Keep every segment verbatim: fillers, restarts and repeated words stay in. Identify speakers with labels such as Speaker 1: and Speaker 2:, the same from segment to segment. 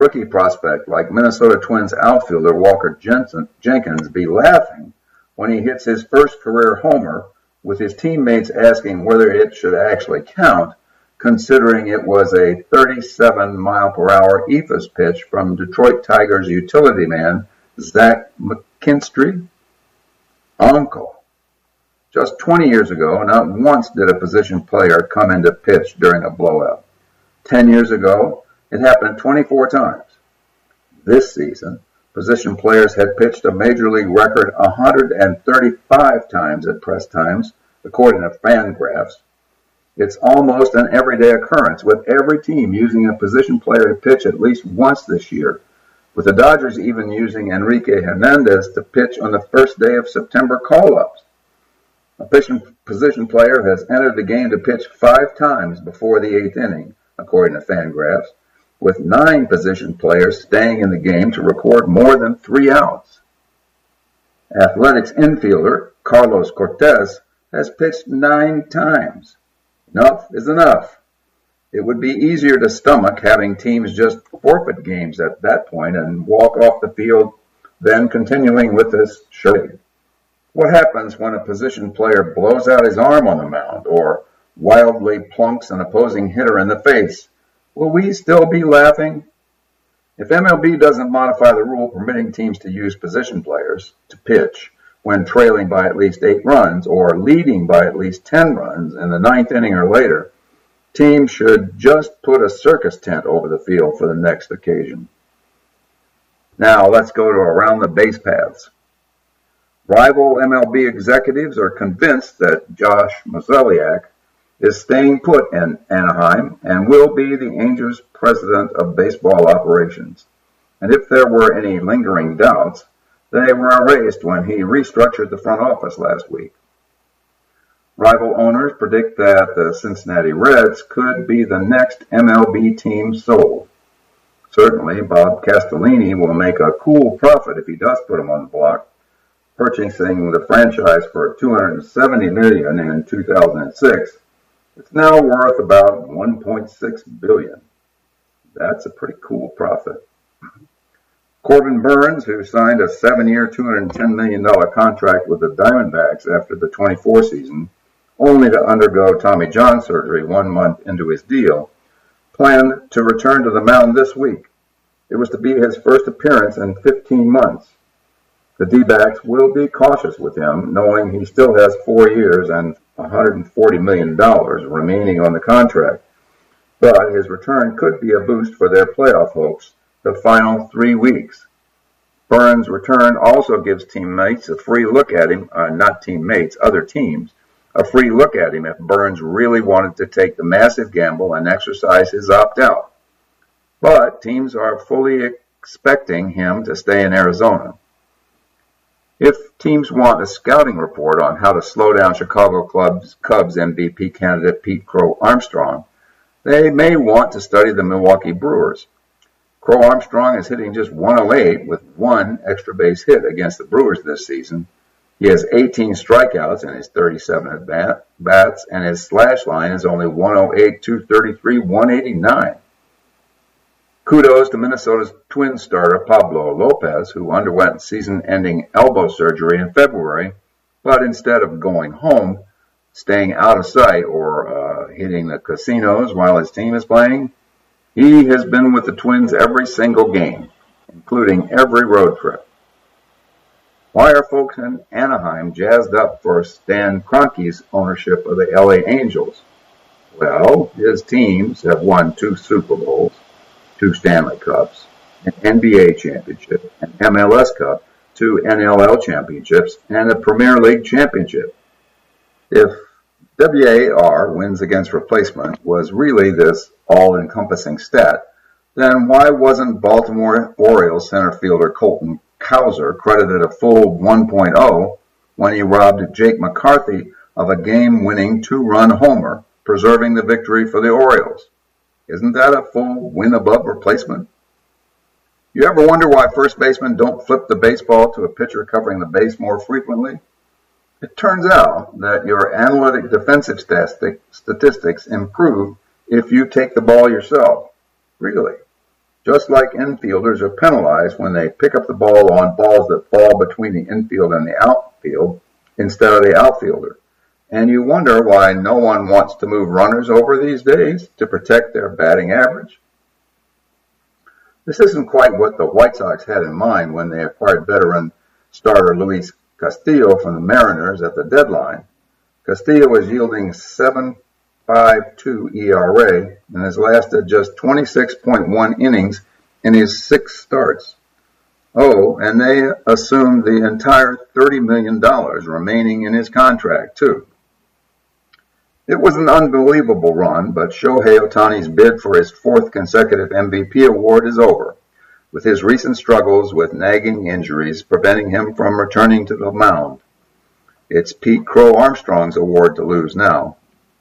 Speaker 1: rookie prospect like Minnesota Twins outfielder Walker Jensen, Jenkins be laughing when he hits his first career homer, with his teammates asking whether it should actually count, considering it was a thirty-seven mile per hour eephus pitch from Detroit Tigers utility man Zach McKinstry? Uncle. Just twenty years ago, not once did a position player come into pitch during a blowout. Ten years ago, it happened twenty-four times. This season, position players had pitched a Major League record one hundred thirty-five times at press times, according to Fangraphs. It's almost an everyday occurrence, with every team using a position player to pitch at least once this year, with the Dodgers even using Enrique Hernandez to pitch on the first day of September call-ups. A position player has entered the game to pitch five times before the eighth inning, according to Fangraphs, with nine position players staying in the game to record more than three outs. Athletics infielder Carlos Cortez has pitched nine times. Enough is enough. It would be easier to stomach having teams just forfeit games at that point and walk off the field than continuing with this charade. What happens when a position player blows out his arm on the mound or wildly plunks an opposing hitter in the face? Will we still be laughing? If M L B doesn't modify the rule permitting teams to use position players to pitch when trailing by at least eight runs or leading by at least ten runs in the ninth inning or later, teams should just put a circus tent over the field for the next occasion. Now let's go to around the base paths. Rival M L B executives are convinced that Josh Mozeliak is staying put in Anaheim and will be the Angels' president of baseball operations. And if there were any lingering doubts, they were erased when he restructured the front office last week. Rival owners predict that the Cincinnati Reds could be the next M L B team sold. Certainly, Bob Castellini will make a cool profit if he does put him on the block, purchasing the franchise for two hundred seventy million dollars in two thousand six. It's now worth about one point six billion dollars. That's a pretty cool profit. Corbin Burns, who signed a seven-year, two hundred ten million dollars contract with the Diamondbacks after the twenty-four season, only to undergo Tommy John surgery one month into his deal, planned to return to the mound this week. It was to be his first appearance in fifteen months. The D-backs will be cautious with him, knowing he still has four years and one hundred forty million dollars remaining on the contract. But his return could be a boost for their playoff hopes the final three weeks. Burns' return also gives teammates a free look at him, uh, not teammates, other teams, a free look at him if Burns really wanted to take the massive gamble and exercise his opt-out. But teams are fully expecting him to stay in Arizona. If teams want a scouting report on how to slow down Chicago Cubs, Cubs M V P candidate Pete Crow Armstrong, they may want to study the Milwaukee Brewers. Crow Armstrong is hitting just one oh eight with one extra base hit against the Brewers this season. He has eighteen strikeouts in his thirty-seven at-bats, and his slash line is only one oh eight, two thirty-three, one eighty-nine. Kudos to Minnesota's Twins starter Pablo Lopez, who underwent season-ending elbow surgery in February, but instead of going home, staying out of sight, or uh, hitting the casinos while his team is playing, he has been with the Twins every single game, including every road trip. Why are folks in Anaheim jazzed up for Stan Kroenke's ownership of the L A Angels? Well, his teams have won two Super Bowls, two Stanley Cups, an N B A championship, an M L S Cup, two N L L championships, and a Premier League championship. If W A R, wins against replacement, was really this all-encompassing stat, then why wasn't Baltimore Orioles center fielder Colton Cowser credited a full one point oh when he robbed Jake McCarthy of a game-winning two-run homer, preserving the victory for the Orioles? Isn't that a full win above replacement? You ever wonder why first basemen don't flip the baseball to a pitcher covering the base more frequently? It turns out that your analytic defensive statistics improve if you take the ball yourself. Really. just like infielders are penalized when they pick up the ball on balls that fall between the infield and the outfield instead of the outfielder. And you wonder why no one wants to move runners over these days to protect their batting average. This isn't quite what the White Sox had in mind when they acquired veteran starter Luis Castillo from the Mariners at the deadline. Castillo was yielding seven point five two E R A and has lasted just twenty-six point one innings in his six starts. Oh, and they assumed the entire thirty million dollars remaining in his contract, too. It was an unbelievable run, but Shohei Ohtani's bid for his fourth consecutive M V P award is over, with his recent struggles with nagging injuries preventing him from returning to the mound. It's Pete Crow Armstrong's award to lose now.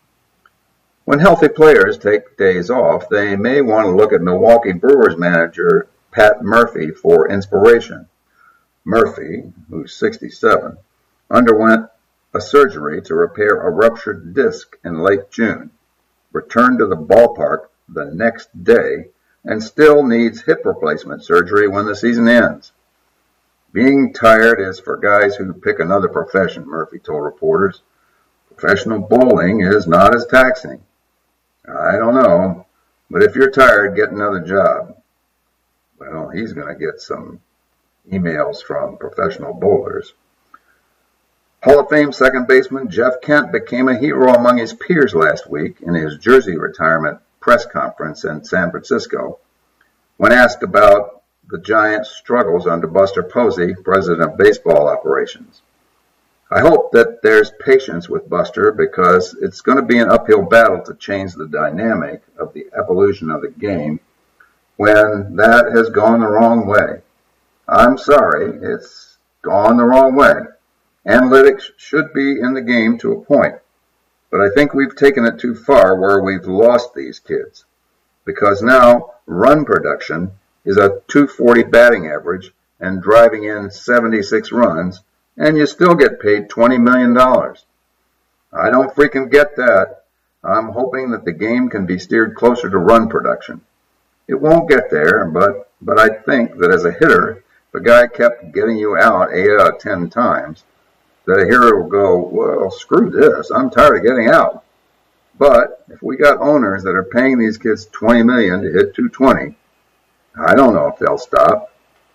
Speaker 1: When healthy players take days off, they may want to look at Milwaukee Brewers manager Pat Murphy for inspiration. Murphy, who's sixty-seven, underwent a surgery to repair a ruptured disc in late June, returned to the ballpark the next day, and still needs hip replacement surgery when the season ends. Being tired is for guys who pick another profession, Murphy told reporters. Professional bowling is not as taxing. I don't know, but if you're tired, get another job. Well, he's going to get some emails from professional bowlers. Hall of Fame second baseman Jeff Kent became a hero among his peers last week in his jersey retirement press conference in San Francisco. When asked about the Giants' struggles under Buster Posey, president of baseball operations, I hope that there's patience with Buster because it's going to be an uphill battle to change the dynamic of the evolution of the game when that has gone the wrong way. I'm sorry, it's gone the wrong way. Analytics should be in the game to a point, but I think we've taken it too far where we've lost these kids, because now run production is a two forty batting average and driving in seventy-six runs, and you still get paid twenty million dollars. I don't freaking get that. I'm hoping that the game can be steered closer to run production. It won't get there, but, but I think that as a hitter, if a guy kept getting you out eight out of ten times, that a hitter will go, well, screw this, I'm tired of getting out. But if we got owners that are paying these kids twenty million dollars to hit two twenty, I don't know if they'll stop.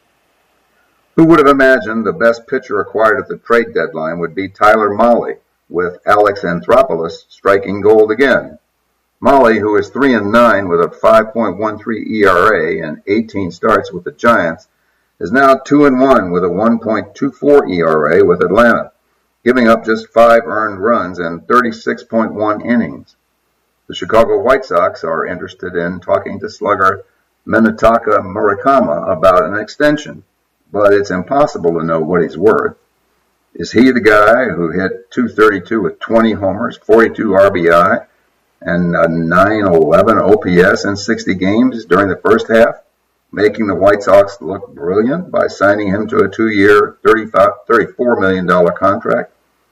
Speaker 1: Who would have imagined the best pitcher acquired at the trade deadline would be Tyler Mahle, with Alex Anthopoulos striking gold again? Mahle, who is three and nine with a five point one three E R A and eighteen starts with the Giants, is now two and one with a one point two four E R A with Atlanta, giving up just five earned runs and thirty-six point one innings. The Chicago White Sox are interested in talking to slugger Minetaka Murakami about an extension, but it's impossible to know what he's worth. Is he the guy who hit two thirty-two with twenty homers, forty-two R B I, and a nine eleven O P S in sixty games during the first half, making the White Sox look brilliant by signing him to a two-year, thirty-four million dollars contract?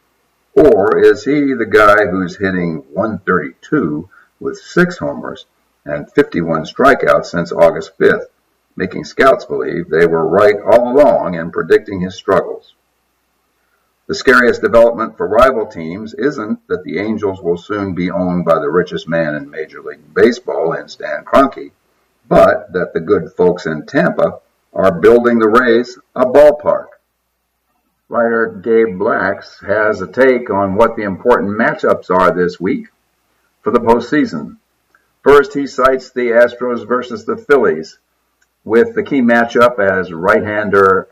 Speaker 1: Or is he the guy who's hitting one thirty-two with six homers and fifty-one strikeouts since August fifth, making scouts believe they were right all along in predicting his struggles? The scariest development for rival teams isn't that the Angels will soon be owned by the richest man in Major League Baseball in Stan Kroenke, but that the good folks in Tampa are building the Rays a ballpark. Writer Gabe Blacks has a take on what the important matchups are this week for the postseason. First, he cites the Astros versus the Phillies, with the key matchup as right-hander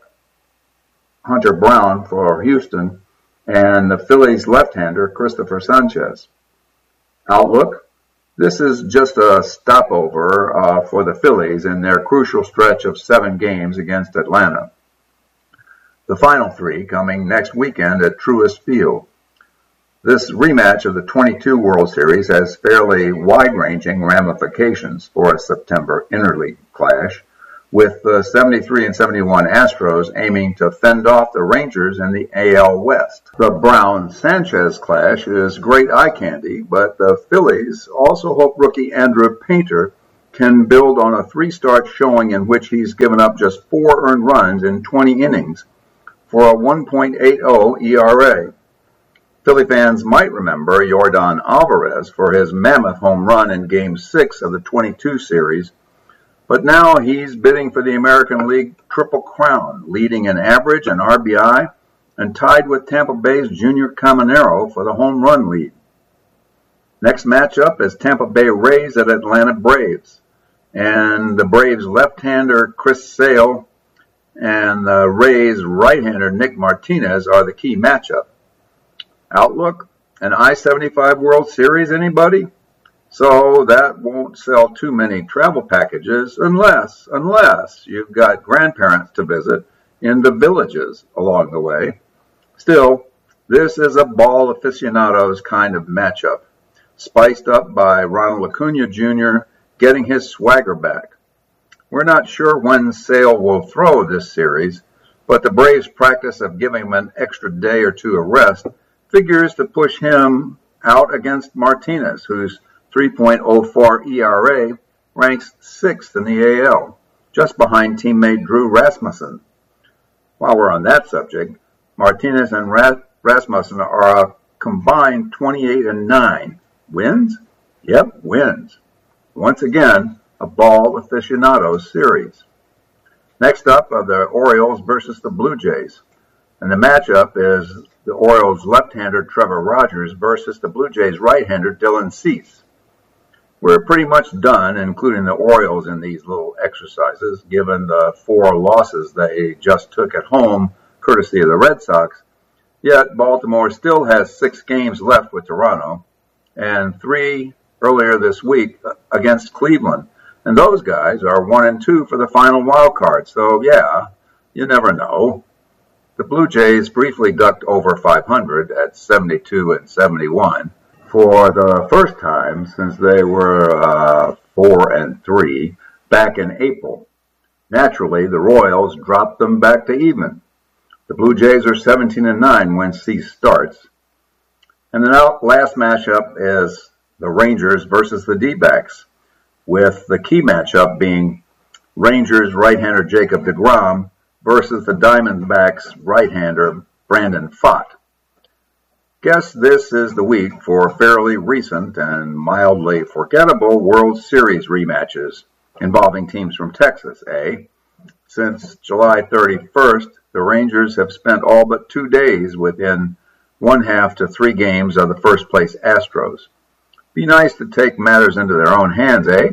Speaker 1: Hunter Brown for Houston and the Phillies left-hander Christopher Sanchez. Outlook: this is just a stopover uh, for the Phillies in their crucial stretch of seven games against Atlanta. The final three coming next weekend at Truist Field. This rematch of the twenty-two World Series has fairly wide-ranging ramifications for a September interleague clash, with the seventy-three and seventy-one Astros aiming to fend off the Rangers in the A L West. The Brown-Sanchez clash is great eye candy, but the Phillies also hope rookie Andrew Painter can build on a three-start showing in which he's given up just four earned runs in twenty innings for a one point eight oh E R A. Philly fans might remember Yordan Alvarez for his mammoth home run in Game six of the twenty-two series, but now he's bidding for the American League Triple Crown, leading in average and R B I, and tied with Tampa Bay's Junior Caminero for the home run lead. Next matchup is Tampa Bay Rays at Atlanta Braves, and the Braves left-hander Chris Sale and the Rays right-hander Nick Martinez are the key matchup. Outlook, an I seventy-five World Series, anybody? So that won't sell too many travel packages unless, unless you've got grandparents to visit in the villages along the way. Still, this is a ball aficionados kind of matchup, spiced up by Ronald Acuna Junior getting his swagger back. We're not sure when Sale will throw this series, but the Braves' practice of giving him an extra day or two of rest figures to push him out against Martinez, whose three point oh four E R A ranks sixth in the A L, just behind teammate Drew Rasmussen. While we're on that subject, Martinez and Rasmussen are a combined twenty-eight and nine. Wins? Yep, wins. Once again, a ball aficionados series. Next up are the Orioles versus the Blue Jays. And the matchup is the Orioles left-hander Trevor Rogers versus the Blue Jays right-hander Dylan Cease. We're pretty much done, including the Orioles in these little exercises, given the four losses they just took at home, courtesy of the Red Sox. Yet Baltimore still has six games left with Toronto, and three earlier this week against Cleveland. And those guys are one and two for the final wild card. So yeah, you never know. The Blue Jays briefly ducked over five hundred at seventy-two and seventy-one for the first time since they were uh, four and three back in April. Naturally, the Royals dropped them back to even. The Blue Jays are seventeen and nine when Cease starts. And the last matchup is the Rangers versus the D-backs, with the key matchup being Rangers right-hander Jacob deGrom versus the Diamondbacks right-hander Brandon Pfaadt. Guess this is the week for fairly recent and mildly forgettable World Series rematches involving teams from Texas, eh? Since July thirty-first, the Rangers have spent all but two days within one half to three games of the first-place Astros. Be nice to take matters into their own hands, eh?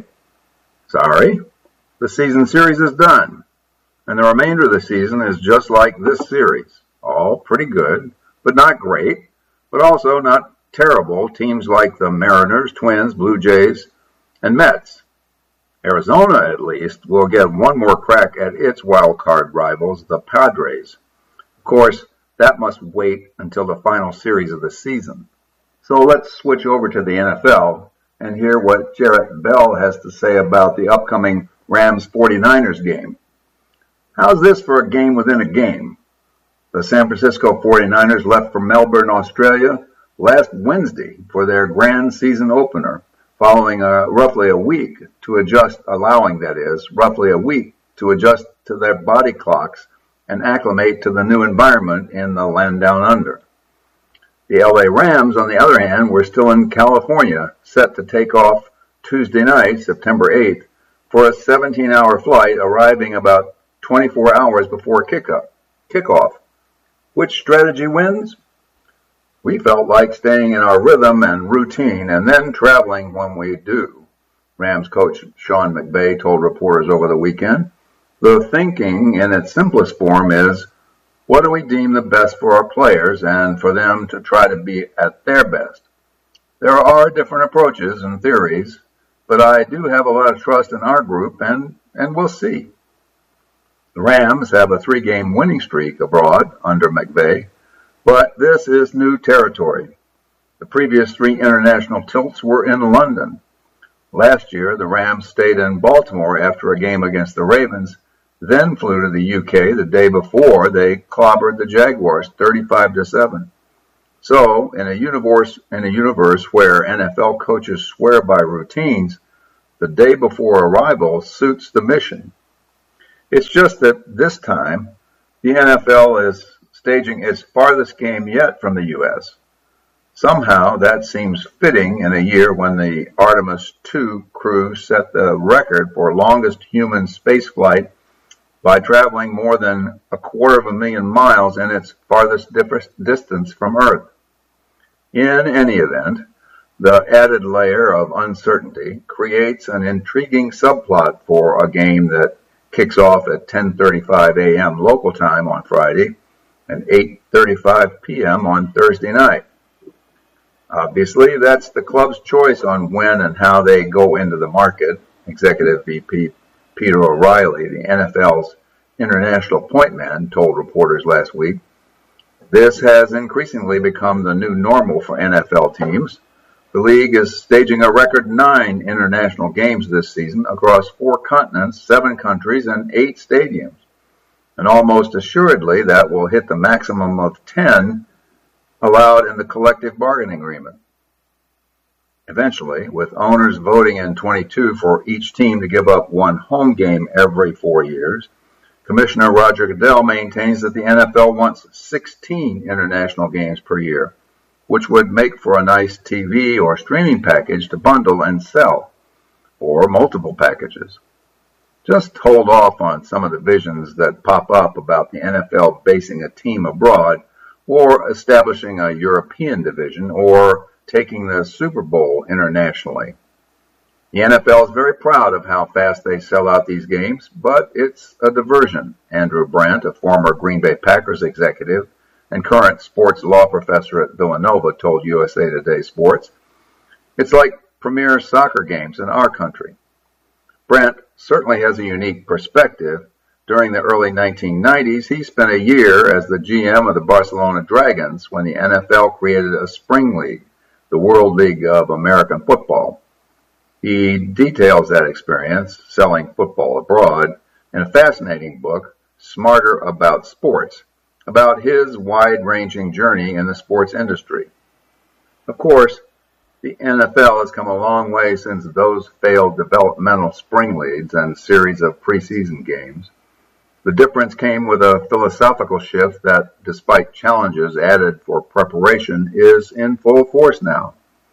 Speaker 1: Sorry. The season series is done, and the remainder of the season is just like this series. All pretty good, but not great, but also not terrible teams like the Mariners, Twins, Blue Jays, and Mets. Arizona, at least, will get one more crack at its wild card rivals, the Padres. Of course, that must wait until the final series of the season. So let's switch over to the N F L and hear what Jarrett Bell has to say about the upcoming Rams forty-niners game. How's this for a game within a game? The San Francisco forty-niners left for Melbourne, Australia last Wednesday for their grand season opener, following a, roughly a week to adjust, allowing that is, roughly a week to adjust to their body clocks and acclimate to the new environment in the land down under. The L A Rams, on the other hand, were still in California, set to take off Tuesday night, September eighth, for a seventeen-hour flight arriving about twenty-four hours before kickoff. kickoff. Which strategy wins? We felt like staying in our rhythm and routine and then traveling when we do, Rams coach Sean McVay told reporters over the weekend. The thinking in its simplest form is, what do we deem the best for our players and for them to try to be at their best? There are different approaches and theories, but I do have a lot of trust in our group, and, and we'll see. The Rams have a three-game winning streak abroad under McVay, but this is new territory. The previous three international tilts were in London. Last year, the Rams stayed in Baltimore after a game against the Ravens, then flew to the U K the day before they clobbered the Jaguars thirty-five to seven. So, in a universe in a universe where N F L coaches swear by routines, the day before arrival suits the mission. It's just that this time, the N F L is staging its farthest game yet from the U S Somehow that seems fitting in a year when the Artemis two crew set the record for longest human spaceflight by traveling more than a quarter of a million miles in its farthest distance from Earth. In any event, the added layer of uncertainty creates an intriguing subplot for a game that kicks off at ten thirty-five a.m. local time on Friday and eight thirty-five p.m. on Thursday night. Obviously, that's the club's choice on when and how they go into the market. Executive V P Peter O'Reilly, the N F L's international point man, told reporters last week. This has increasingly become the new normal for N F L teams. The league is staging a record nine international games this season across four continents, seven countries, and eight stadiums. And almost assuredly that will hit the maximum of ten allowed in the collective bargaining agreement. Eventually, with owners voting in twenty-two for each team to give up one home game every four years, Commissioner Roger Goodell maintains that the N F L wants sixteen international games per year, which would make for a nice T V or streaming package to bundle and sell, or multiple packages. Just hold off on some of the visions that pop up about the N F L basing a team abroad, or establishing a European division, or taking the Super Bowl internationally. The N F L is very proud of how fast they sell out these games, but it's a diversion. Andrew Brandt, a former Green Bay Packers executive and current sports law professor at Villanova, told U S A Today Sports. It's like premier soccer games in our country. Brandt certainly has a unique perspective. During the early nineteen nineties, he spent a year as the G M of the Barcelona Dragons when the N F L created a spring league, the World League of American Football. He details that experience, selling football abroad, in a fascinating book, Smarter About Sports, about his wide-ranging journey in the sports industry. Of course, the N F L has come a long way since those failed developmental spring leagues and series of preseason games. The difference came with a philosophical shift that, despite challenges added for preparation, is in full force now.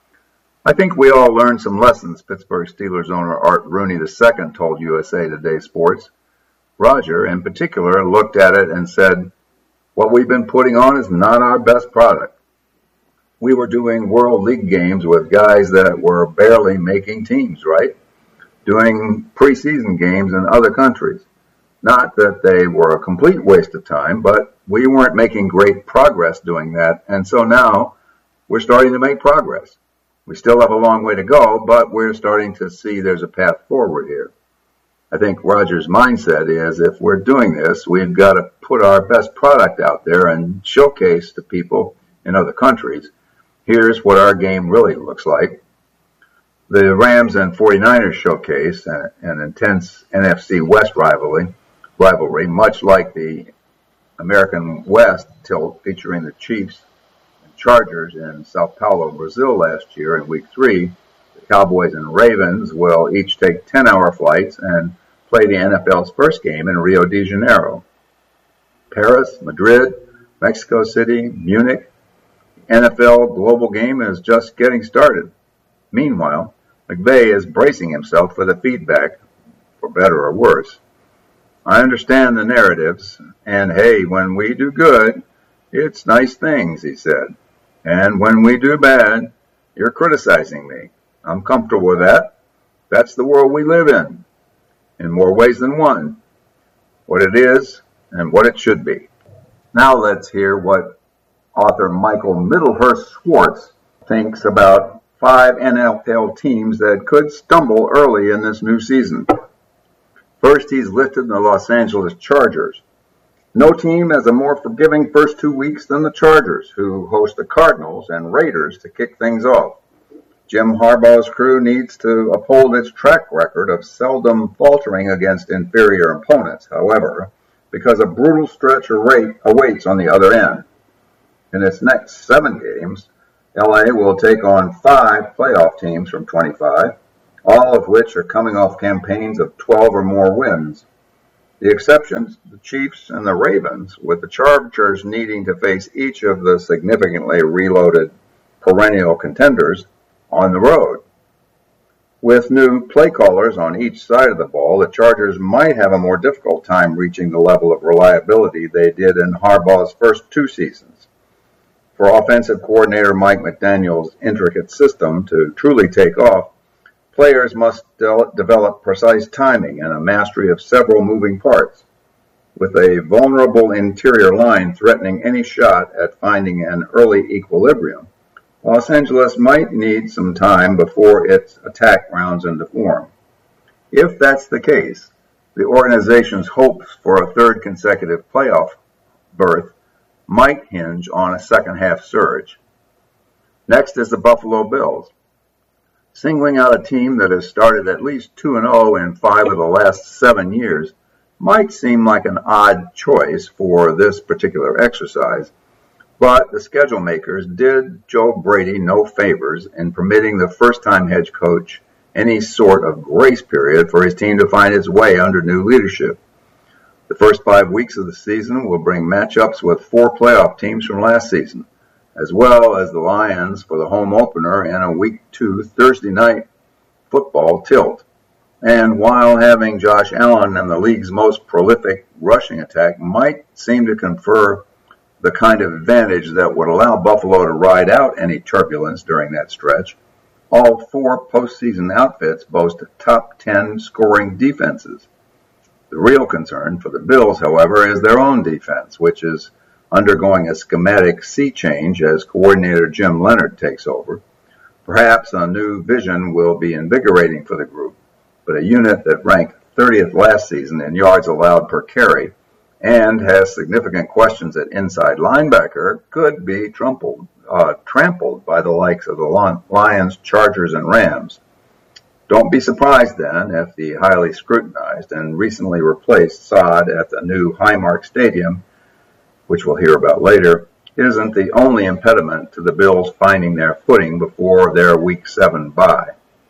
Speaker 1: I think we all learned some lessons, Pittsburgh Steelers owner Art Rooney the Second told U S A Today Sports. Roger, in particular, looked at it and said, "What we've been putting on is not our best product. We were doing World League games with guys that were barely making teams, right? Doing preseason games in other countries. Not that they were a complete waste of time, but we weren't making great progress doing that, and so now we're starting to make progress. We still have a long way to go, but we're starting to see there's a path forward here." I think Roger's mindset is if we're doing this, we've got to put our best product out there and showcase to people in other countries, here's what our game really looks like. The Rams and forty-niners showcase an, an intense N F C West rivalry, rivalry, much like the American West tilt featuring the Chiefs and Chargers in Sao Paulo, Brazil last year in week three. The Cowboys and Ravens will each take ten-hour flights and play the N F L's first game in Rio de Janeiro. Paris, Madrid, Mexico City, Munich. The N F L global game is just getting started. Meanwhile, McVay is bracing himself for the feedback, for better or worse. I understand the narratives, and hey, when we do good, it's nice things, he said. And when we do bad, you're criticizing me. I'm comfortable with that. That's the world we live in, in more ways than one. What it is and what it should be. Now let's hear what author Michael Middlehurst Schwartz thinks about five N F L teams that could stumble early in this new season. First, he's listed the Los Angeles Chargers. No team has a more forgiving first two weeks than the Chargers, who host the Cardinals and Raiders to kick things off. Jim Harbaugh's crew needs to uphold its track record of seldom faltering against inferior opponents, however, because a brutal stretch awaits on the other end. In its next seven games, L A will take on five playoff teams from twenty-five, all of which are coming off campaigns of twelve or more wins. The exceptions, the Chiefs and the Ravens, with the Chargers needing to face each of the significantly reloaded perennial contenders on the road. With new play callers on each side of the ball, the Chargers might have a more difficult time reaching the level of reliability they did in Harbaugh's first two seasons. For offensive coordinator Mike McDaniel's intricate system to truly take off, players must de- develop precise timing and a mastery of several moving parts. With a vulnerable interior line threatening any shot at finding an early equilibrium, Los Angeles might need some time before its attack rounds into form. If that's the case, the organization's hopes for a third consecutive playoff berth might hinge on a second-half surge. Next is the Buffalo Bills. Singling out a team that has started at least two and oh in five of the last seven years might seem like an odd choice for this particular exercise, but the schedule makers did Joe Brady no favors in permitting the first-time head coach any sort of grace period for his team to find its way under new leadership. The first five weeks of the season will bring matchups with four playoff teams from last season, as well as the Lions for the home opener and a week two Thursday night football tilt. And while having Josh Allen and the league's most prolific rushing attack might seem to confer the kind of advantage that would allow Buffalo to ride out any turbulence during that stretch, all four postseason outfits boast top ten scoring defenses. The real concern for the Bills, however, is their own defense, which is undergoing a schematic sea change as coordinator Jim Leonhard takes over. Perhaps a new vision will be invigorating for the group, but a unit that ranked thirtieth last season in yards allowed per carry and has significant questions at inside linebacker could be trampled, uh, trampled by the likes of the Lions, Chargers, and Rams. Don't be surprised, then, if the highly scrutinized and recently replaced sod at the new Highmark Stadium, which we'll hear about later, isn't the only impediment to the Bills finding their footing before their Week seven bye.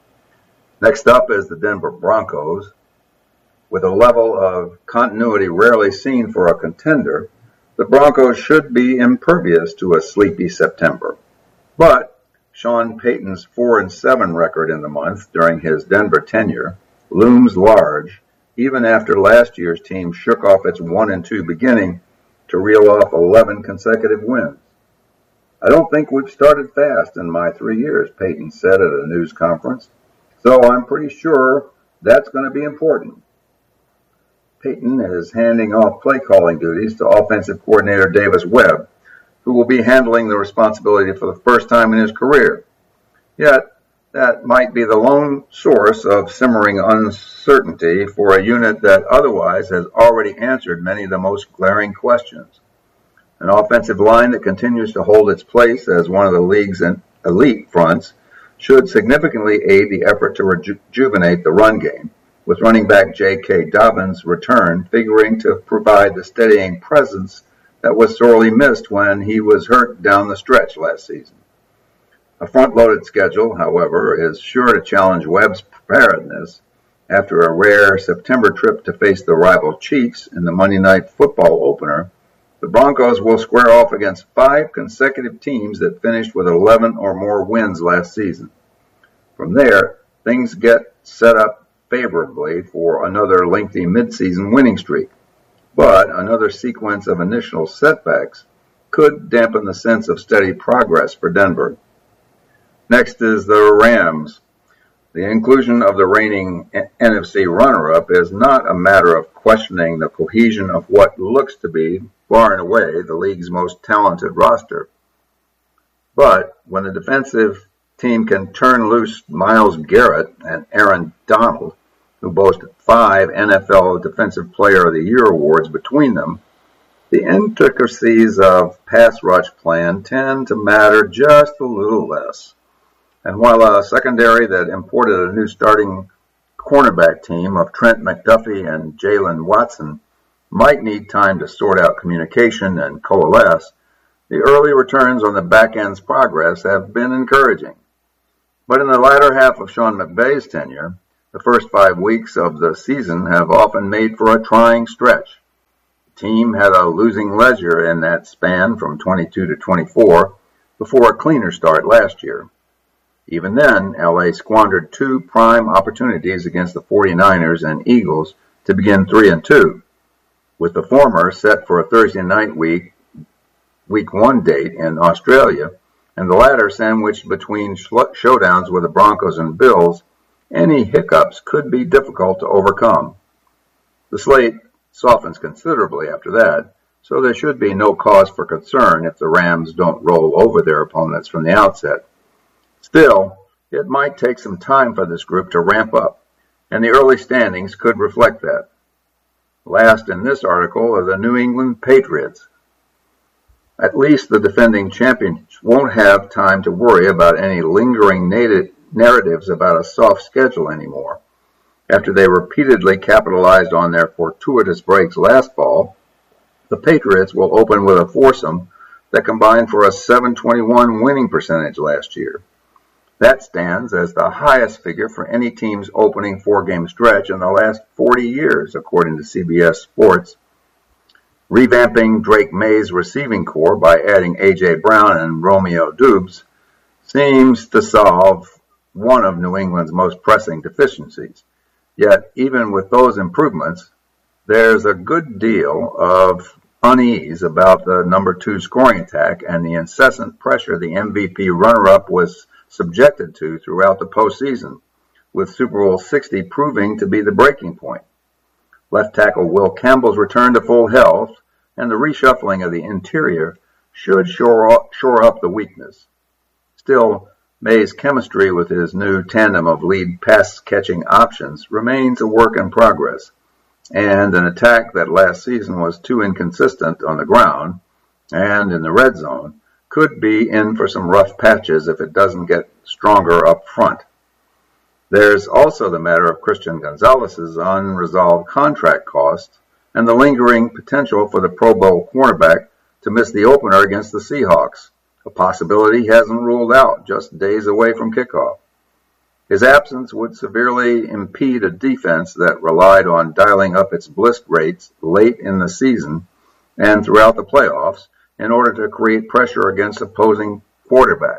Speaker 1: Next up is the Denver Broncos. With a level of continuity rarely seen for a contender, the Broncos should be impervious to a sleepy September. But Sean Payton's four and seven record in the month during his Denver tenure looms large, even after last year's team shook off its one and two beginning to reel off eleven consecutive wins. "I don't think we've started fast in my three years," Payton said at a news conference, "so I'm pretty sure that's going to be important." Payton is handing off play-calling duties to offensive coordinator Davis Webb, who will be handling the responsibility for the first time in his career. Yet, that might be the lone source of simmering uncertainty for a unit that otherwise has already answered many of the most glaring questions. An offensive line that continues to hold its place as one of the league's elite fronts should significantly aid the effort to rejuvenate the run game, with running back J K. Dobbins' return figuring to provide the steadying presence that was sorely missed when he was hurt down the stretch last season. A front-loaded schedule, however, is sure to challenge Webb's preparedness. After a rare September trip to face the rival Chiefs in the Monday Night Football opener, the Broncos will square off against five consecutive teams that finished with eleven or more wins last season. From there, things get set up favorably for another lengthy midseason winning streak, but another sequence of initial setbacks could dampen the sense of steady progress for Denver. Next is the Rams. The inclusion of the reigning N F C runner-up is not a matter of questioning the cohesion of what looks to be, far and away, the league's most talented roster. But when the defensive team can turn loose Myles Garrett and Aaron Donald, who boast five N F L Defensive Player of the Year awards between them, the intricacies of pass rush plan tend to matter just a little less. And while a secondary that imported a new starting cornerback team of Trent McDuffie and Jalen Watson might need time to sort out communication and coalesce, the early returns on the back end's progress have been encouraging. But in the latter half of Sean McVay's tenure, the first five weeks of the season have often made for a trying stretch. The team had a losing ledger in that span from twenty-two to twenty-four before a cleaner start last year. Even then, L A squandered two prime opportunities against the forty-niners and Eagles to begin three and two, with the former set for a Thursday night week, week one date in Australia, and the latter sandwiched between showdowns with the Broncos and Bills. Any hiccups could be difficult to overcome. The slate softens considerably after that, so there should be no cause for concern if the Rams don't roll over their opponents from the outset. Still, it might take some time for this group to ramp up, and the early standings could reflect that. Last in this article are the New England Patriots. At least the defending champions won't have time to worry about any lingering narratives about a soft schedule anymore. After they repeatedly capitalized on their fortuitous breaks last fall, the Patriots will open with a foursome that combined for a seven twenty-one winning percentage last year. That stands as the highest figure for any team's opening four-game stretch in the last forty years, according to C B S Sports. Revamping Drake May's receiving corps by adding A J. Brown and Romeo Doubs seems to solve one of New England's most pressing deficiencies. Yet, even with those improvements, there's a good deal of unease about the number two scoring attack and the incessant pressure the M V P runner-up was subjected to throughout the postseason, with Super Bowl sixty proving to be the breaking point. Left tackle Will Campbell's return to full health and the reshuffling of the interior should shore up, shore up the weakness. Still, May's chemistry with his new tandem of lead pass-catching options remains a work in progress, and an attack that last season was too inconsistent on the ground and in the red zone could be in for some rough patches if it doesn't get stronger up front. There's also the matter of Christian Gonzalez's unresolved contract costs and the lingering potential for the Pro Bowl cornerback to miss the opener against the Seahawks, a possibility he hasn't ruled out just days away from kickoff. His absence would severely impede a defense that relied on dialing up its blitz rates late in the season and throughout the playoffs in order to create pressure against opposing quarterbacks.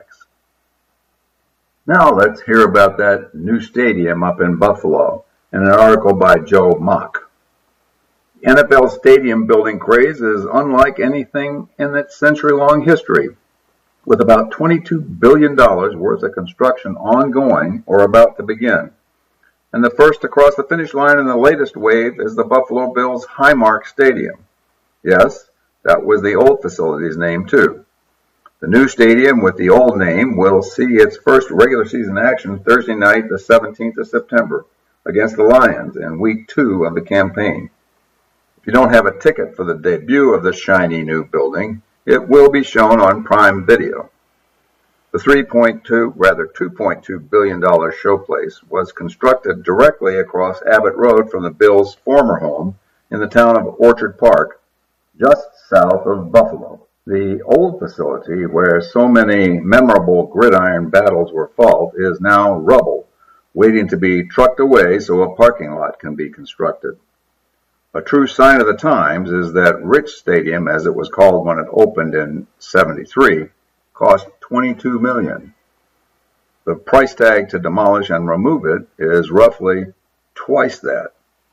Speaker 1: Now let's hear about that new stadium up in Buffalo in an article by Joe Mock. The N F L stadium building craze is unlike anything in its century-long history, with about twenty-two billion dollars worth of construction ongoing or about to begin. And the first to cross the finish line in the latest wave is the Buffalo Bills Highmark Stadium. Yes, that was the old facility's name too. The new stadium with the old name will see its first regular season action Thursday night, the seventeenth of September, against the Lions in week two of the campaign. If you don't have a ticket for the debut of the shiny new building, it will be shown on Prime Video. The three point two, rather two point two billion dollars showplace was constructed directly across Abbott Road from the Bills' former home in the town of Orchard Park, just south of Buffalo. The old facility, where so many memorable gridiron battles were fought, is now rubble, waiting to be trucked away so a parking lot can be constructed. A true sign of the times is that Rich Stadium, as it was called when it opened in seventy-three, cost twenty-two million dollars. The price tag to demolish and remove it is roughly twice that.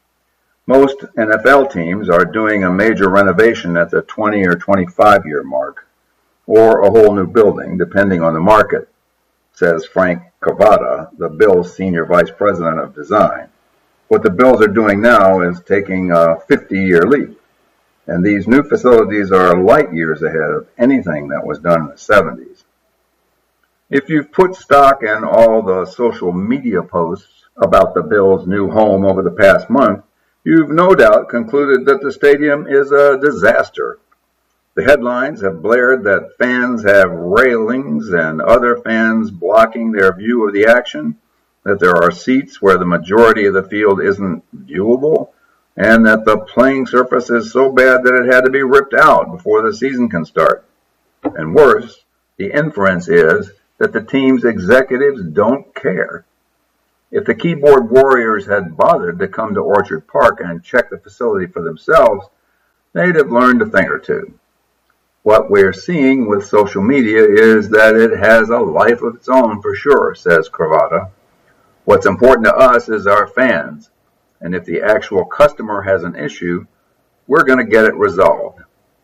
Speaker 1: Most N F L teams are doing a major renovation at the twenty or twenty-five year mark, or a whole new building, depending on the market, says Frank Cavada, the Bills' senior vice president of design. What the Bills are doing now is taking a fifty year leap, and these new facilities are light years ahead of anything that was done in the seventies. If you've put stock in all the social media posts about the Bills' new home over the past month, you've no doubt concluded that the stadium is a disaster. The headlines have blared that fans have railings and other fans blocking their view of the action, that there are seats where the majority of the field isn't viewable, and that the playing surface is so bad that it had to be ripped out before the season can start. And worse, the inference is that the team's executives don't care. If the keyboard warriors had bothered to come to Orchard Park and check the facility for themselves, they'd have learned a thing or two. What we're seeing with social media is that it has a life of its own for sure, says Cravotta. What's important to us is our fans, and if the actual customer has an issue, we're going to get it resolved.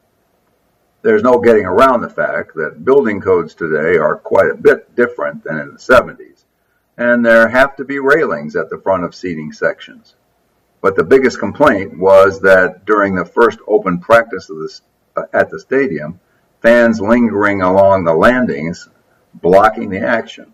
Speaker 1: There's no getting around the fact that building codes today are quite a bit different than in the seventies, and there have to be railings at the front of seating sections. But the biggest complaint was that during the first open practice of this, uh, at the stadium, fans lingering along the landings, blocking the action.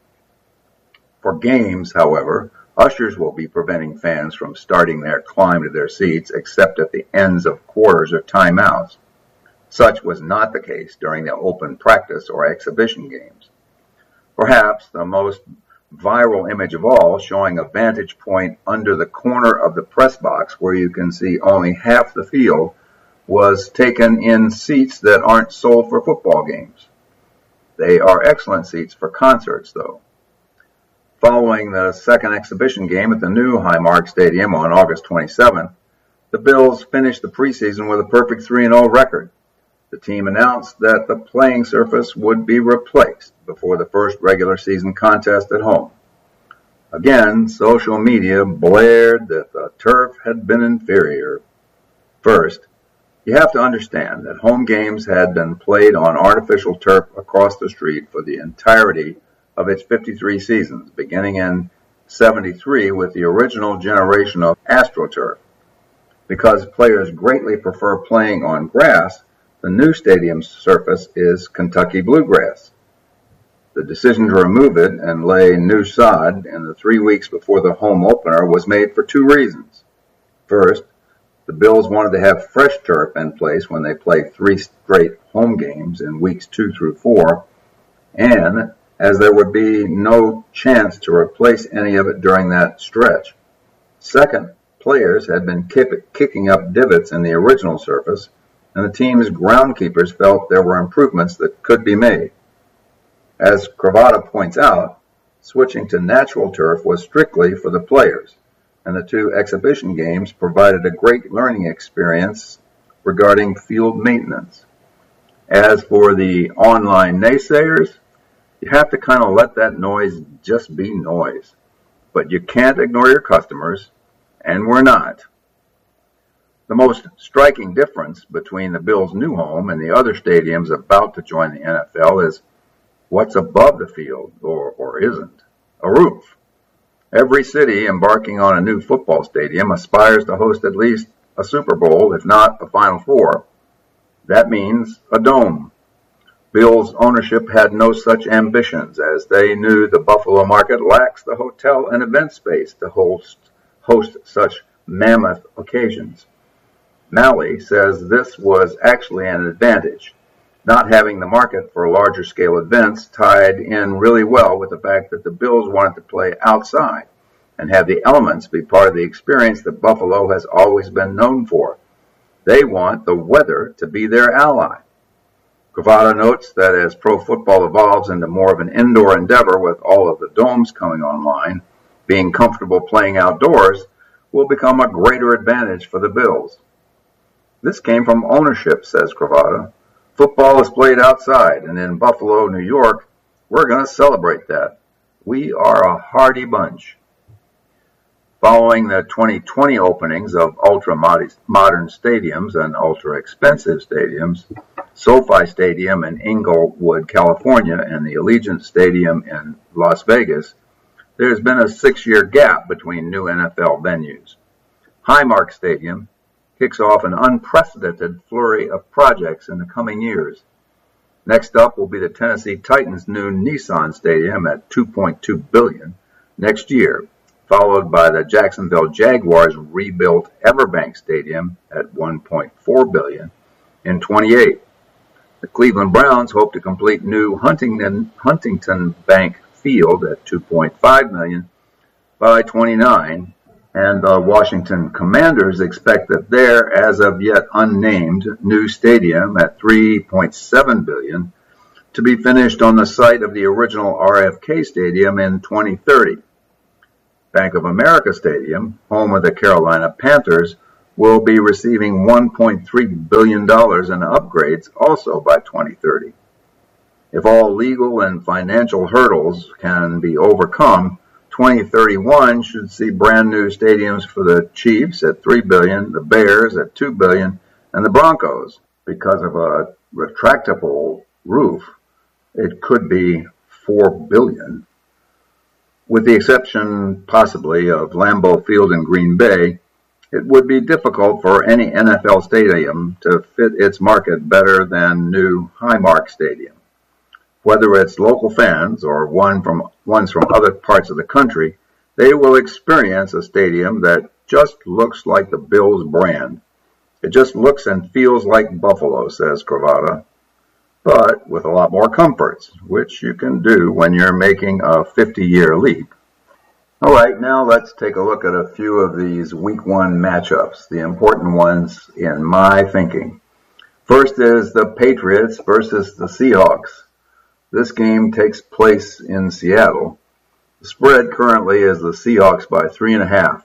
Speaker 1: For games, however, ushers will be preventing fans from starting their climb to their seats except at the ends of quarters or timeouts. Such was not the case during the open practice or exhibition games. Perhaps the most viral image of all, showing a vantage point under the corner of the press box where you can see only half the field, was taken in seats that aren't sold for football games. They are excellent seats for concerts, though. Following the second exhibition game at the new Highmark Stadium on August twenty-seventh, the Bills finished the preseason with a perfect three and oh record. The team announced that the playing surface would be replaced before the first regular season contest at home. Again, social media blared that the turf had been inferior. First, you have to understand that home games had been played on artificial turf across the street for the entirety of its fifty-three seasons, beginning in seventy-three with the original generation of AstroTurf. Because players greatly prefer playing on grass, the new stadium's surface is Kentucky bluegrass. The decision to remove it and lay new sod in the three weeks before the home opener was made for two reasons. First, the Bills wanted to have fresh turf in place when they play three straight home games in weeks two through four, and as there would be no chance to replace any of it during that stretch. Second, players had been kicking up divots in the original surface, and the team's groundkeepers felt there were improvements that could be made. As Cravotta points out, switching to natural turf was strictly for the players, and the two exhibition games provided a great learning experience regarding field maintenance. As for the online naysayers, you have to kind of let that noise just be noise. But you can't ignore your customers, and we're not. The most striking difference between the Bills' new home and the other stadiums about to join the N F L is what's above the field, or, or isn't, a roof. Every city embarking on a new football stadium aspires to host at least a Super Bowl, if not a Final Four. That means a dome. Bills ownership had no such ambitions, as they knew the Buffalo market lacks the hotel and event space to host, host such mammoth occasions. Mahle says this was actually an advantage. Not having the market for larger scale events tied in really well with the fact that the Bills wanted to play outside and have the elements be part of the experience that Buffalo has always been known for. They want the weather to be their ally. Cravotta notes that as pro football evolves into more of an indoor endeavor with all of the domes coming online, being comfortable playing outdoors will become a greater advantage for the Bills. This came from ownership, says Cravotta. Football is played outside, and in Buffalo, New York, we're going to celebrate that. We are a hardy bunch. Following the twenty twenty openings of ultra-modern stadiums and ultra-expensive stadiums, SoFi Stadium in Inglewood, California, and the Allegiant Stadium in Las Vegas, there's been a six-year gap between new N F L venues. Highmark Stadium kicks off an unprecedented flurry of projects in the coming years. Next up will be the Tennessee Titans' new Nissan Stadium at two point two billion dollars next year, followed by the Jacksonville Jaguars' rebuilt Everbank Stadium at one point four billion dollars in twenty-eight. The Cleveland Browns hope to complete new Huntington, Huntington Bank Field at two point five million dollars by twenty-nine, and the Washington Commanders expect that their as of yet unnamed new stadium at three point seven billion dollars to be finished on the site of the original R F K Stadium in twenty thirty. Bank of America Stadium, home of the Carolina Panthers, will be receiving one point three billion dollars in upgrades also by twenty thirty. If all legal and financial hurdles can be overcome, twenty thirty-one should see brand new stadiums for the Chiefs at three billion dollars, the Bears at two billion dollars, and the Broncos. Because of a retractable roof, it could be four billion dollars. With the exception, possibly, of Lambeau Field in Green Bay, it would be difficult for any N F L stadium to fit its market better than new Highmark Stadium. Whether it's local fans or one from, ones from other parts of the country, they will experience a stadium that just looks like the Bills brand. It just looks and feels like Buffalo, says Cravata, but with a lot more comforts, which you can do when you're making a fifty-year leap. All right, now let's take a look at a few of these week one matchups, the important ones in my thinking. First is the Patriots versus the Seahawks. This game takes place in Seattle. The spread currently is the Seahawks by three and a half.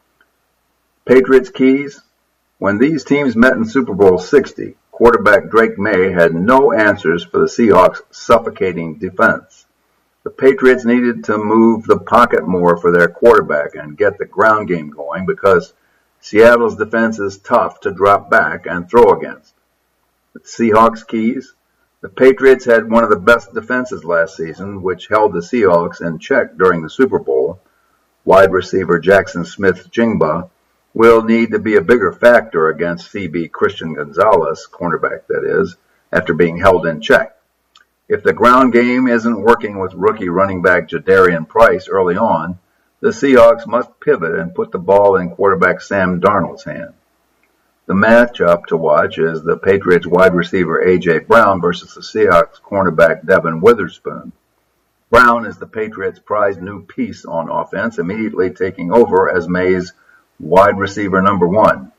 Speaker 1: Patriots keys. When these teams met in Super Bowl sixty, quarterback Drake May had no answers for the Seahawks' suffocating defense. The Patriots needed to move the pocket more for their quarterback and get the ground game going because Seattle's defense is tough to drop back and throw against. The Seahawks keys. The Patriots had one of the best defenses last season, which held the Seahawks in check during the Super Bowl. Wide receiver Jackson Smith-Njigba will need to be a bigger factor against C B Christian Gonzalez, cornerback that is, after being held in check. If the ground game isn't working with rookie running back Jadarian Price early on, the Seahawks must pivot and put the ball in quarterback Sam Darnold's hand. The matchup to watch is the Patriots wide receiver A J. Brown versus the Seahawks cornerback Devin Witherspoon. Brown is the Patriots' prized new piece on offense, immediately taking over as May's wide receiver number one.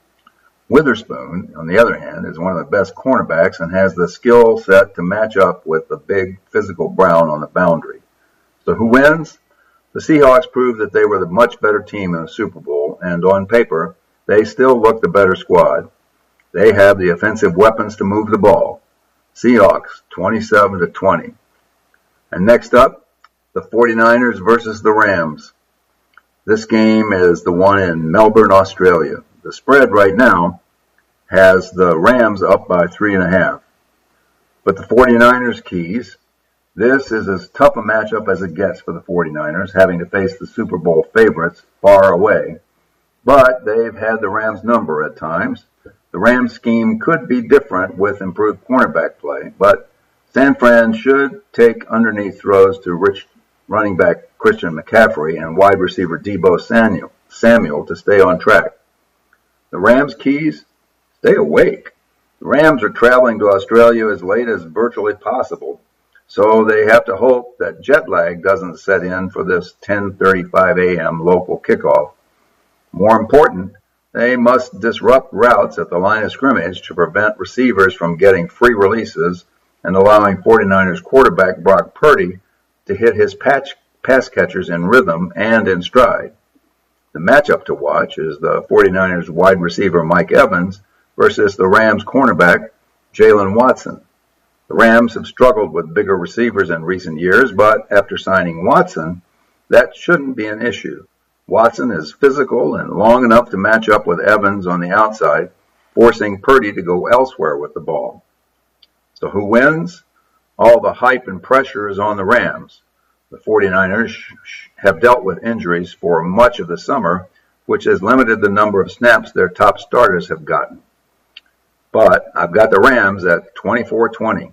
Speaker 1: Witherspoon, on the other hand, is one of the best cornerbacks and has the skill set to match up with the big physical Brown on the boundary. So who wins? The Seahawks proved that they were the much better team in the Super Bowl, and on paper, they still look the better squad. They have the offensive weapons to move the ball. Seahawks, twenty-seven to twenty. And next up, the forty-niners versus the Rams. This game is the one in Melbourne, Australia. The spread right now has the Rams up by three and a half. But the forty-niners keys, this is as tough a matchup as it gets for the forty-niners, having to face the Super Bowl favorites far away. But they've had the Rams' number at times. The Rams' scheme could be different with improved cornerback play, but San Fran should take underneath throws to rich running back Christian McCaffrey and wide receiver Deebo Samuel, Samuel to stay on track. The Rams' keys, stay awake. The Rams are traveling to Australia as late as virtually possible, so they have to hope that jet lag doesn't set in for this ten thirty-five a.m. local kickoff. More important, they must disrupt routes at the line of scrimmage to prevent receivers from getting free releases and allowing forty-niners quarterback Brock Purdy to hit his patch, pass catchers in rhythm and in stride. The matchup to watch is the forty-niners wide receiver Mike Evans versus the Rams cornerback Jalen Watson. The Rams have struggled with bigger receivers in recent years, but after signing Watson, that shouldn't be an issue. Watson is physical and long enough to match up with Evans on the outside, forcing Purdy to go elsewhere with the ball. So who wins? All the hype and pressure is on the Rams. The forty-niners have dealt with injuries for much of the summer, which has limited the number of snaps their top starters have gotten. But I've got the Rams at twenty-four twenty.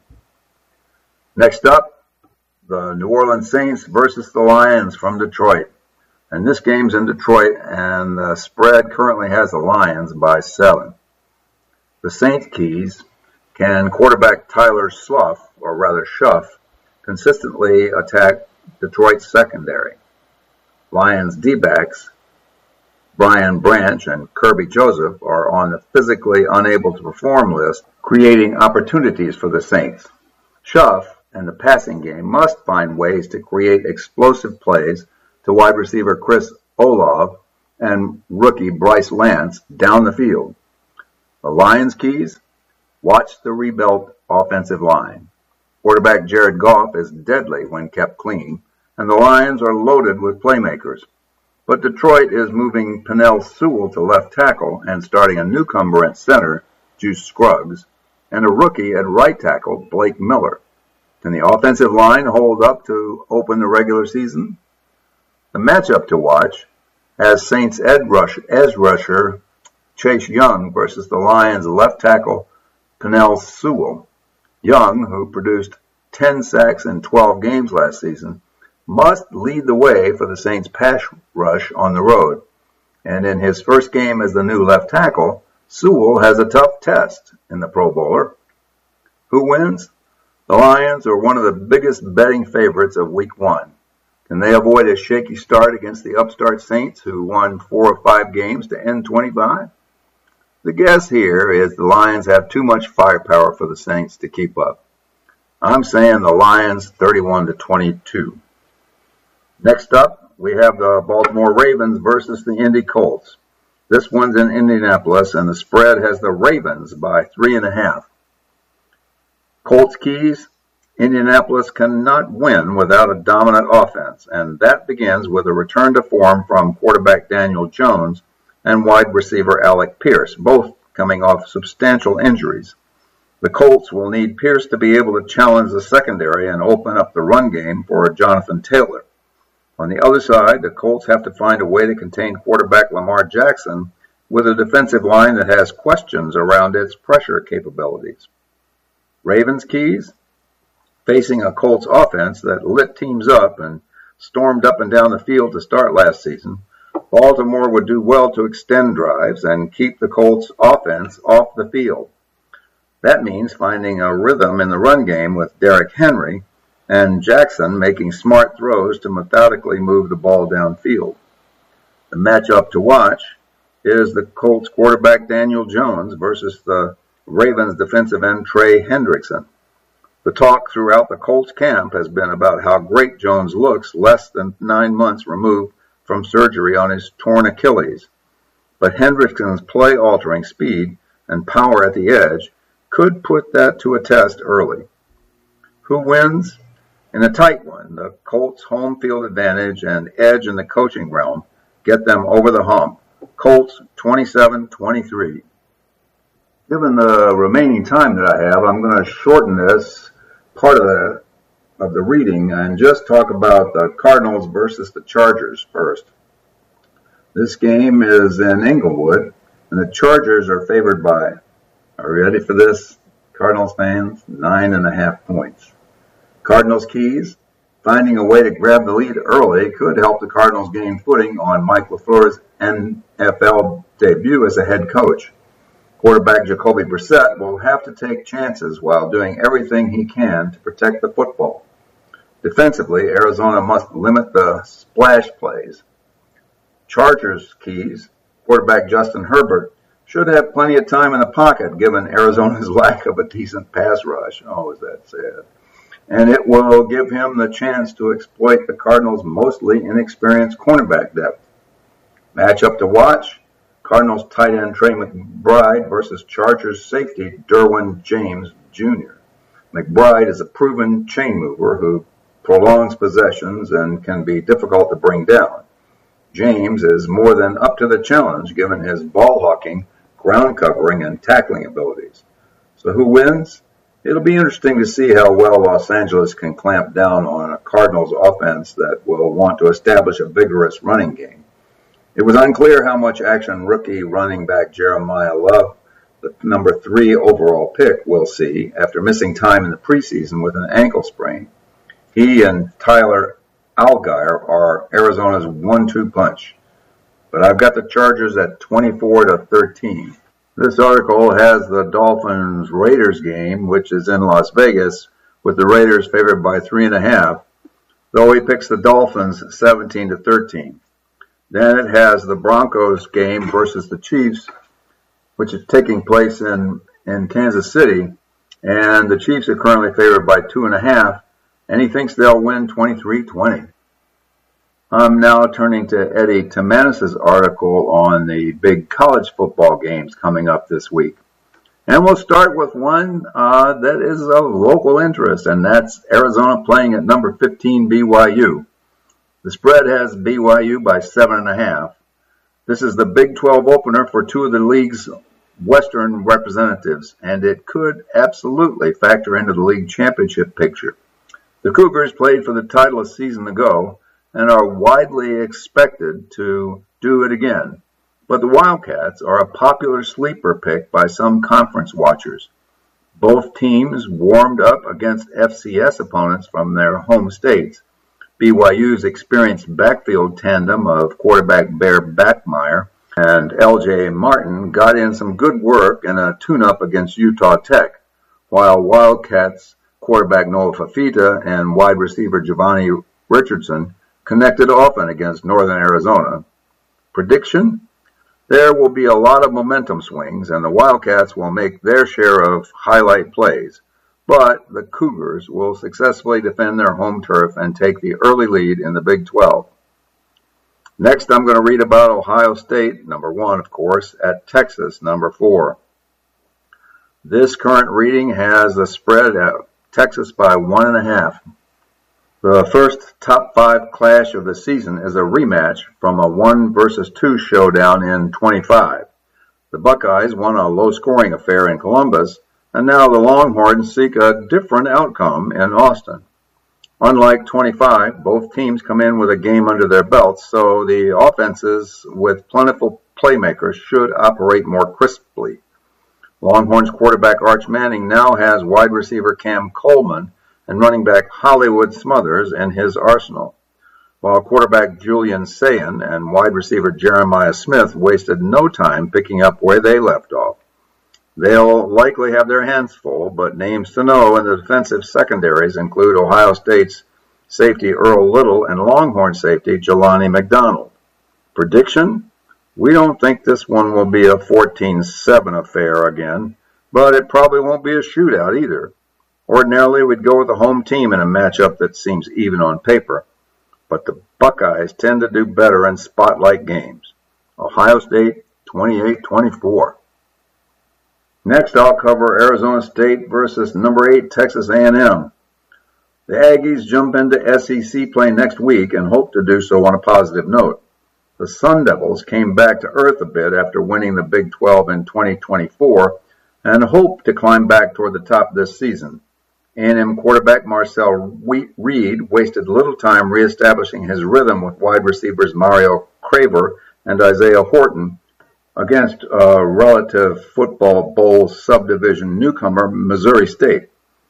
Speaker 1: Next up, the New Orleans Saints versus the Lions from Detroit. And this game's in Detroit, and the spread currently has the Lions by seven. The Saints keys, can quarterback Tyler Slough, or rather Schuff, consistently attack Detroit's secondary. Lions D-backs, Brian Branch and Kirby Joseph, are on the physically unable to perform list, creating opportunities for the Saints. Schuff and the passing game must find ways to create explosive plays to wide receiver Chris Olave and rookie Bryce Lance down the field. The Lions' keys? Watch the rebuilt offensive line. Quarterback Jared Goff is deadly when kept clean, and the Lions are loaded with playmakers. But Detroit is moving Penei Sewell to left tackle and starting a newcomer at center, Juice Scruggs, and a rookie at right tackle, Blake Miller. Can the offensive line hold up to open the regular season? The matchup to watch has Saints edge rusher Chase Young versus the Lions left tackle Penei Sewell. Young, who produced ten sacks in twelve games last season, must lead the way for the Saints pass rush on the road. And in his first game as the new left tackle, Sewell has a tough test in the Pro Bowler. Who wins? The Lions are one of the biggest betting favorites of week one. Can they avoid a shaky start against the upstart Saints, who won four or five games to end twenty-five? The guess here is the Lions have too much firepower for the Saints to keep up. I'm saying the Lions thirty-one to twenty-two. Next up, we have the Baltimore Ravens versus the Indy Colts. This one's in Indianapolis, and the spread has the Ravens by three and a half. Colts keys: Indianapolis cannot win without a dominant offense, and that begins with a return to form from quarterback Daniel Jones and wide receiver Alec Pierce, both coming off substantial injuries. The Colts will need Pierce to be able to challenge the secondary and open up the run game for Jonathan Taylor. On the other side, the Colts have to find a way to contain quarterback Lamar Jackson with a defensive line that has questions around its pressure capabilities. Ravens keys: facing a Colts offense that lit teams up and stormed up and down the field to start last season, Baltimore would do well to extend drives and keep the Colts offense off the field. That means finding a rhythm in the run game with Derrick Henry and Jackson making smart throws to methodically move the ball downfield. The matchup to watch is the Colts quarterback Daniel Jones versus the Ravens defensive end Trey Hendrickson. The talk throughout the Colts camp has been about how great Jones looks less than nine months removed from surgery on his torn Achilles. But Hendrickson's play-altering speed and power at the edge could put that to a test early. Who wins? In a tight one, the Colts' home field advantage and edge in the coaching realm get them over the hump. Colts twenty-seven twenty-three. Given the remaining time that I have, I'm going to shorten this part of the of the reading and just talk about the Cardinals versus the Chargers first. This game is in Inglewood, and the Chargers are favored by, are you ready for this, Cardinals fans? Nine and a half points. Cardinals keys: finding a way to grab the lead early could help the Cardinals gain footing on Mike LaFleur's N F L debut as a head coach. Quarterback Jacoby Brissett will have to take chances while doing everything he can to protect the football. Defensively, Arizona must limit the splash plays. Chargers keys: quarterback Justin Herbert should have plenty of time in the pocket given Arizona's lack of a decent pass rush. Oh, is that sad. And it will give him the chance to exploit the Cardinals' mostly inexperienced cornerback depth. Matchup to watch: Cardinals tight end Trey McBride versus Chargers safety Derwin James Junior McBride is a proven chain mover who prolongs possessions and can be difficult to bring down. James is more than up to the challenge given his ball hawking, ground covering, and tackling abilities. So who wins? It'll be interesting to see how well Los Angeles can clamp down on a Cardinals offense that will want to establish a vigorous running game. It was unclear how much action rookie running back Jeremiah Love, the number three overall pick, will see after missing time in the preseason with an ankle sprain. He and Tyler Algier are Arizona's one two punch. But I've got the Chargers at twenty-four to thirteen. This article has the Dolphins-Raiders game, which is in Las Vegas, with the Raiders favored by three and a half, though he picks the Dolphins seventeen to thirteen. Then it has the Broncos game versus the Chiefs, which is taking place in, in Kansas City, and the Chiefs are currently favored by two and a half, and he thinks they'll win twenty-three twenty. I'm now turning to Eddie Timanis' article on the big college football games coming up this week. And we'll start with one uh, that is of local interest, and that's Arizona playing at number fifteen B Y U. The spread has B Y U by seven and a half. This is the Big twelve opener for two of the league's Western representatives, and it could absolutely factor into the league championship picture. The Cougars played for the title a season ago and are widely expected to do it again. But the Wildcats are a popular sleeper pick by some conference watchers. Both teams warmed up against F C S opponents from their home states. B Y U's experienced backfield tandem of quarterback Bear Backmeyer and L J Martin got in some good work in a tune-up against Utah Tech, while Wildcats quarterback Noah Fafita and wide receiver Giovanni Richardson connected often against Northern Arizona. Prediction? There will be a lot of momentum swings, and the Wildcats will make their share of highlight plays, but the Cougars will successfully defend their home turf and take the early lead in the Big twelve. Next, I'm going to read about Ohio State, number one, of course, at Texas, number four. This current reading has the spread at Texas by one and a half. The first top five clash of the season is a rematch from a one versus two showdown in twenty-five. The Buckeyes won a low-scoring affair in Columbus, and now the Longhorns seek a different outcome in Austin. Unlike twenty-five, both teams come in with a game under their belts, so the offenses with plentiful playmakers should operate more crisply. Longhorns quarterback Arch Manning now has wide receiver Cam Coleman and running back Hollywood Smothers in his arsenal, while quarterback Julian Sayin and wide receiver Jeremiah Smith wasted no time picking up where they left off. They'll likely have their hands full, but names to know in the defensive secondaries include Ohio State's safety Earl Little and Longhorn safety Jelani McDonald. Prediction? We don't think this one will be a fourteen seven affair again, but it probably won't be a shootout either. Ordinarily, we'd go with the home team in a matchup that seems even on paper, but the Buckeyes tend to do better in spotlight games. Ohio State twenty-eight twenty-four. Next, I'll cover Arizona State versus number eight Texas A and M. The Aggies jump into S E C play next week and hope to do so on a positive note. The Sun Devils came back to earth a bit after winning the Big twelve in twenty twenty-four and hope to climb back toward the top this season. A and M quarterback Marcel Reed wasted little time reestablishing his rhythm with wide receivers Mario Craver and Isaiah Horton against a relative football bowl subdivision newcomer Missouri State.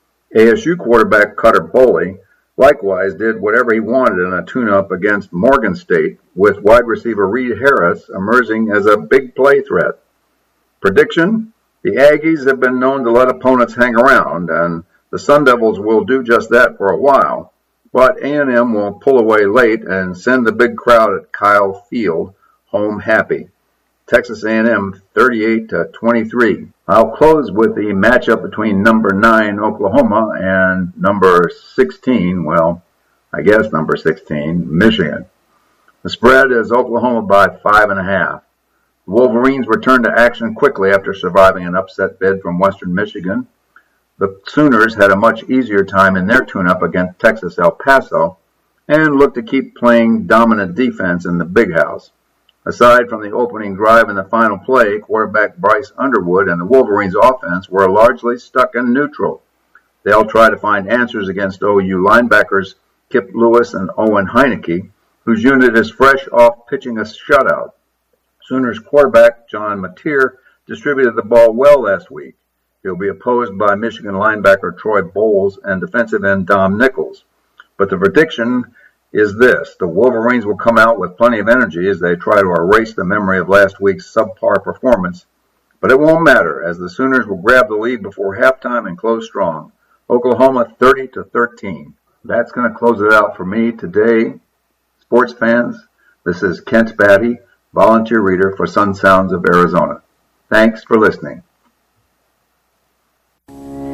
Speaker 1: A S U quarterback Cutter Boley likewise did whatever he wanted in a tune-up against Morgan State, with wide receiver Reed Harris emerging as a big play threat. Prediction? The Aggies have been known to let opponents hang around, and the Sun Devils will do just that for a while, but A and M will pull away late and send the big crowd at Kyle Field home happy. Texas A and M thirty-eight to twenty-three. I'll close with the matchup between number nine Oklahoma and number sixteen, well, I guess number sixteen, Michigan. The spread is Oklahoma by five and a half. The Wolverines returned to action quickly after surviving an upset bid from Western Michigan. The Sooners had a much easier time in their tune-up against Texas El Paso and looked to keep playing dominant defense in the Big House. Aside from the opening drive and the final play, quarterback Bryce Underwood and the Wolverines' offense were largely stuck in neutral. They'll try to find answers against O U linebackers Kip Lewis and Owen Heineke, whose unit is fresh off pitching a shutout. Sooners quarterback John Mateer distributed the ball well last week. He'll be opposed by Michigan linebacker Troy Bowles and defensive end Dom Nichols. But the prediction is this: the Wolverines will come out with plenty of energy as they try to erase the memory of last week's subpar performance. But it won't matter, as the Sooners will grab the lead before halftime and close strong. Oklahoma thirty to thirteen. That's going to close it out for me today. Sports fans, this is Kent Batty, volunteer reader for Sun Sounds of Arizona. Thanks for listening.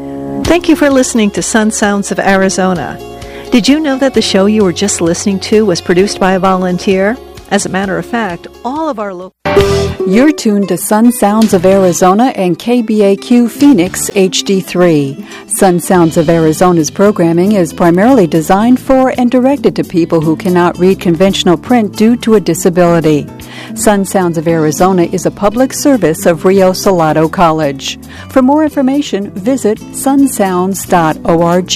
Speaker 2: Thank you for listening to Sun Sounds of Arizona. Did you know that the show you were just listening to was produced by a volunteer? As a matter of fact, all of our local...
Speaker 3: You're tuned to Sun Sounds of Arizona and K B A Q Phoenix H D three. Sun Sounds of Arizona's programming is primarily designed for and directed to people who cannot read conventional print due to a disability. Sun Sounds of Arizona is a public service of Rio Salado College. For more information, visit sun sounds dot org.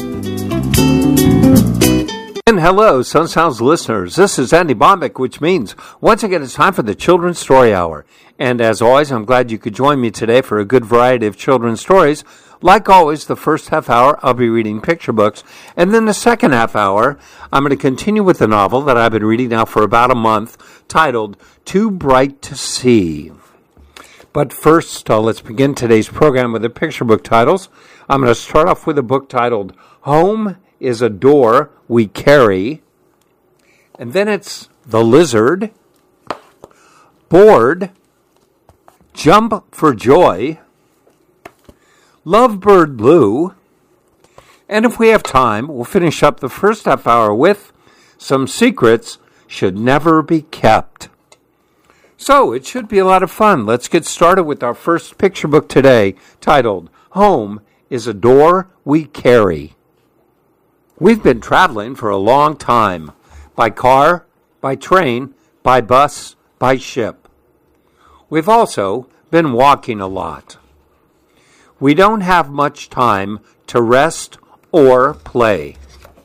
Speaker 4: And hello, Sun Sounds listeners. This is Andy Bombeck, which means once again it's time for the Children's Story Hour. And as always, I'm glad you could join me today for a good variety of children's stories. Like always, the first half hour, I'll be reading picture books. And then the second half hour, I'm going to continue with the novel that I've been reading now for about a month, titled Too Bright to See. But first, uh, let's begin today's program with the picture book titles. I'm going to start off with a book titled Home is a Door We Carry. And then it's The Lizard, Bored, Jump for Joy, Lovebird Blue, and if we have time, we'll finish up the first half hour with Some Secrets Should Never Be Kept. So, it should be a lot of fun. Let's get started with our first picture book today, titled Home is a Door We Carry. We've been traveling for a long time, by car, by train, by bus, by ship. We've also been walking a lot. We don't have much time to rest or play.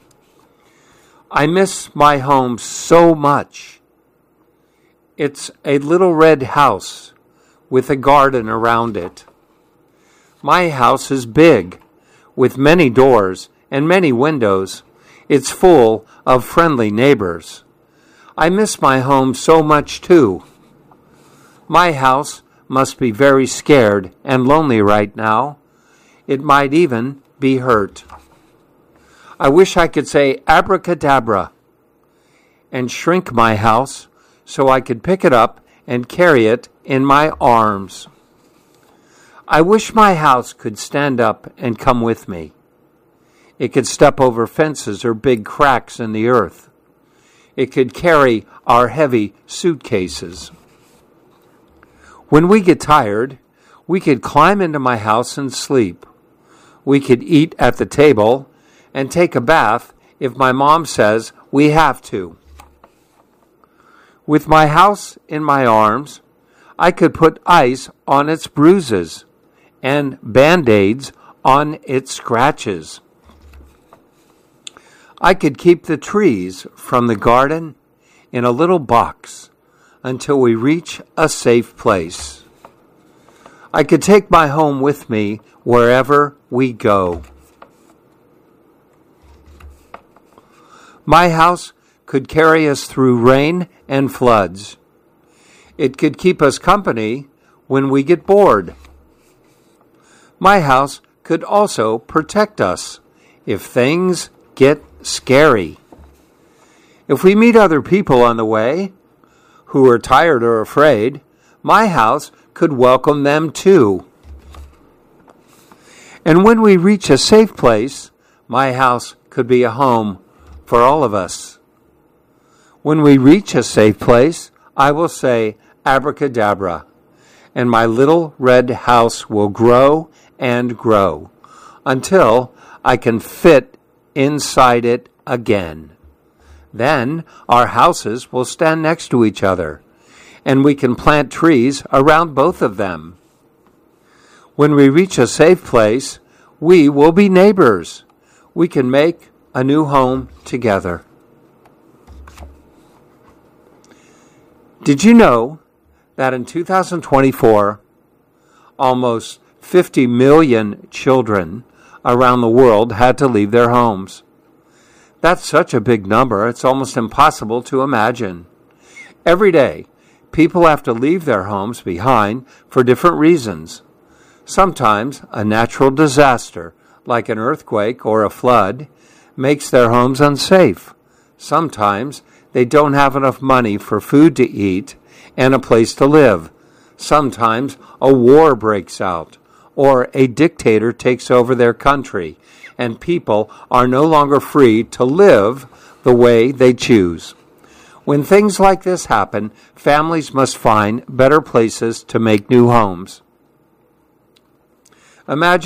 Speaker 4: I miss my home so much. It's a little red house with a garden around it. My house is big, with many doors and many windows. It's full of friendly neighbors. I miss my home so much too. My house must be very scared and lonely right now. It might even be hurt. I wish I could say abracadabra and shrink my house so I could pick it up and carry it in my arms. I wish my house could stand up and come with me. It could step over fences or big cracks in the earth. It could carry our heavy suitcases. When we get tired, we could climb into my house and sleep. We could eat at the table and take a bath if my mom says we have to. With my house in my arms, I could put ice on its bruises and Band-Aids on its scratches. I could keep the trees from the garden in a little box until we reach a safe place. I could take my home with me wherever we go. My house could carry us through rain and floods. It could keep us company when we get bored. My house could also protect us if things get scary. If we meet other people on the way who are tired or afraid, my house could welcome them too. And when we reach a safe place, my house could be a home for all of us. When we reach a safe place, I will say abracadabra, and my little red house will grow and grow until I can fit inside it again. Then our houses will stand next to each other, and we can plant trees around both of them. When we reach a safe place, we will be neighbors. We can make a new home together. Did you know that in two thousand twenty-four, almost fifty million children around the world had to leave their homes? That's such a big number, it's almost impossible to imagine. Every day, people have to leave their homes behind for different reasons. Sometimes a natural disaster, like an earthquake or a flood, makes their homes unsafe. Sometimes they don't have enough money for food to eat and a place to live. Sometimes a war breaks out, or a dictator takes over their country, and people are no longer free to live the way they choose. When things like this happen, families must find better places to make new homes. Imagine